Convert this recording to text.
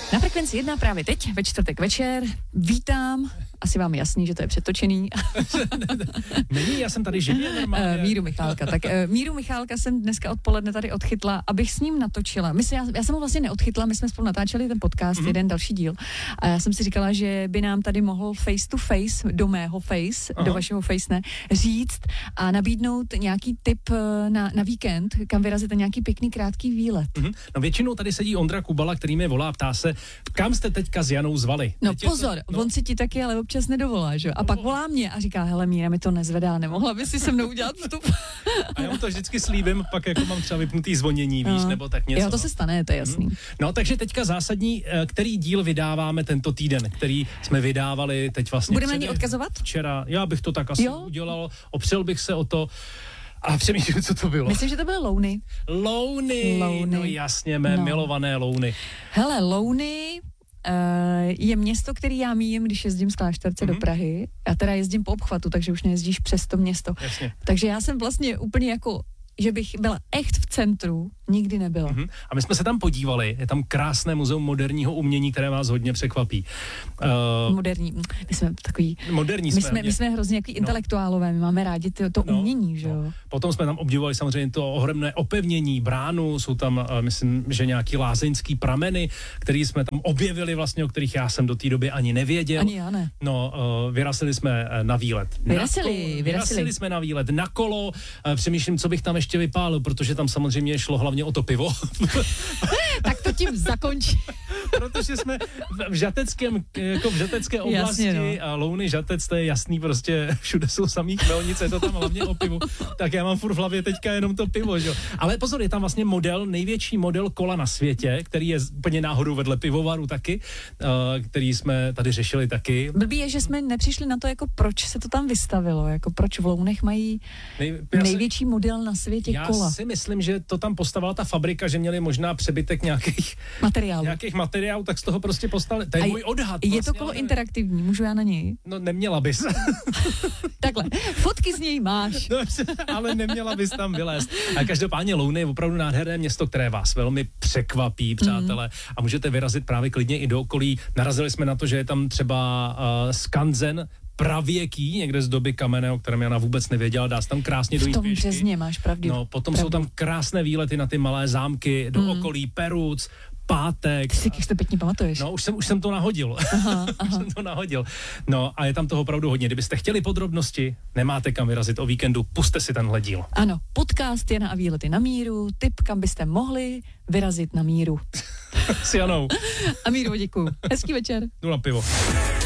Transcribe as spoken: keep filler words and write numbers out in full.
Na Frekvenci jedna právě teď, ve čtvrtek večer, vítám, asi vám je jasný, že to je přetočený. Není, já jsem tady živě normálně. Míru Michálka, tak Míru Michálka jsem dneska odpoledne tady odchytla, abych s ním natočila. My se, já, já jsem ho vlastně neodchytla, my jsme spolu natáčeli ten podcast, mm-hmm. jeden další díl, a já jsem si říkala, že by nám tady mohl face to face, do mého face, Aha. do vašeho face ne, říct a nabídnout nějaký tip na, na víkend, kam vyrazit a nějaký pěkný krátký výlet. Mm-hmm. No většinou tady sedí Ondra Kubala, který mě volá, ptá se, kam jste teďka s Janou zvali? No Teď pozor, to, no. on si ti taky ale občas nedovolá, že? A no. pak volá mě a říká, hele Míra, mi to nezvedá, nemohla by si se mnou udělat vstup? A já mu to vždycky slíbím, pak jako mám třeba vypnutý zvonění, víš, no. nebo tak něco. Jo, to se stane, to je jasný. Mm. No takže teďka zásadní, který díl vydáváme tento týden, který jsme vydávali teď vlastně. Budeme na ní odkazovat? Včera, já bych to tak asi jo? udělal, opřel bych se o to. A přemýšlím, co to bylo. Myslím, že to byly Louny. Louny, Louny. No jasně, mé no. milované Louny. Hele, Louny uh, je město, který já míjím, když jezdím z Klášterce mm-hmm. do Prahy. Já teda jezdím po obchvatu, takže už nejezdíš přes to město. Jasně. Takže já jsem vlastně úplně jako, že bych byla echt v centru, nikdy nebyla. Mm-hmm. A my jsme se tam podívali, je tam krásné muzeum moderního umění, které vás hodně překvapí. Uh, Moderní, my jsme takový... Moderní my jsme. jsme, my jsme hrozně jaký no. intelektuálové, my máme rádi to, to no, umění, že jo. No. Potom jsme tam obdivovali samozřejmě to ohromné opevnění, bránu, jsou tam, uh, myslím, že nějaký lázeňský prameny, které jsme tam objevili vlastně, o kterých já jsem do té doby ani nevěděl. Ani já ne. No, uh, vyrazili jsme na výlet. Vyrazili, na vyrazili. Vyrazili jsme na výlet na kolo, uh, přemýšlím, co bych tam ještě vypálil, protože tam samozřejmě šlo hlavně o to pivo. Tak to tím zakončí. Protože jsme v žateckém, jako v žatecké oblasti Jasně, no. a Louny, Žatec, to je jasný, prostě všude jsou samý chmelnice, je to tam hlavně o pivu. Tak já mám furt v hlavě teďka jenom to pivo, že jo. Ale pozor, je tam vlastně model, největší model kola na světě, který je úplně náhodou vedle pivovaru taky, uh, který jsme tady řešili taky. Blbý je, že jsme nepřišli na to, jako proč se to tam vystavilo, jako proč v Lounech mají Nej, největší si, model na světě já kola. Já si myslím, že to tam postavila ta fabrika, že měli možná přebytek nějakých materiálů. Nějakých materiálů, tak z toho prostě postavili. To je a můj odhad. Je vlastně, to kolo ale... interaktivní, můžu já na něj? No neměla bys. Takhle, fotky z něj máš. Dobře, ale neměla bys tam vylézt. A každopádně Louny je opravdu nádherné město, které vás velmi překvapí, přátelé. Mm. A můžete vyrazit právě klidně i do okolí. Narazili jsme na to, že je tam třeba uh, skanzen, pravěký, někde z doby kamene, o kterém Jana vůbec nevěděla, dá se tam krásně dojít pěšky. V tom pěšky. Březně máš pravdu. No, potom pravdu. jsou tam krásné výlety na ty malé zámky, do mm. okolí Peruc, Pátek. Ty si to pěkně pamatuješ. No, už jsem, už jsem to nahodil. Aha, aha. už jsem to nahodil. No, a je tam toho opravdu hodně. Kdybyste chtěli podrobnosti, nemáte kam vyrazit o víkendu, puste si tenhle díl. Ano, podcast Jana a výlety na míru, tip, kam byste mohli vyrazit na míru. S Janou. A Míru, děkuju. Hezký večer. Jdu na pivo.